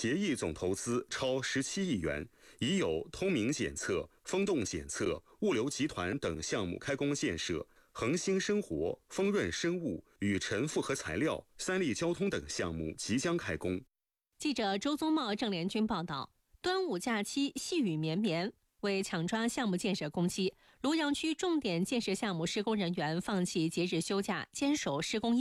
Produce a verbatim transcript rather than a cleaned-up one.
协议总投资超十七亿元，已有通明检测、风洞检测、物流集团等项目开工建设。恒兴生活、丰润生物、宇辰复合材料、三利交通等项目即将开工。 记者周宗茂、郑连军报道。端午假期细雨绵绵，为抢抓项目建设工期，庐阳区重点建设项目施工人员放弃节日休假，坚守施工